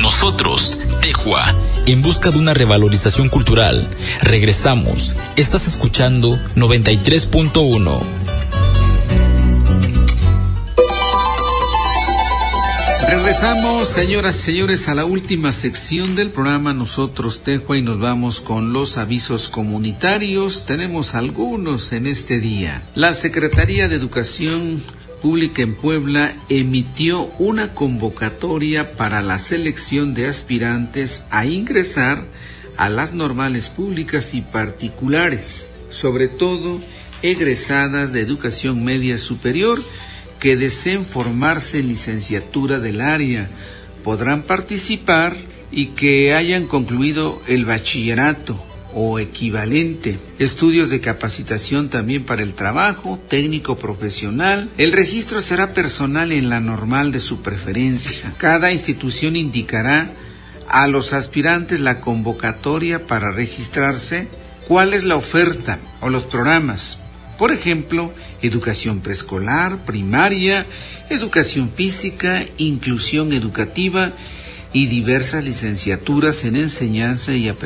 Nosotros, Tejua. En busca de una revalorización cultural. Regresamos. Estás escuchando 93.1. Regresamos, señoras y señores, a la última sección del programa Nosotros Tejua y nos vamos con los avisos comunitarios. Tenemos algunos en este día. La Secretaría de Educación Pública en Puebla emitió una convocatoria para la selección de aspirantes a ingresar a las normales públicas y particulares, sobre todo egresadas de educación media superior que deseen formarse en licenciatura del área. Podrán participar y que hayan concluido el bachillerato o equivalente, estudios de capacitación también para el trabajo, técnico profesional. El registro será personal en la normal de su preferencia. Cada institución indicará a los aspirantes la convocatoria para registrarse, cuál es la oferta o los programas. Por ejemplo, educación preescolar, primaria, educación física, inclusión educativa y diversas licenciaturas en enseñanza y aprendizaje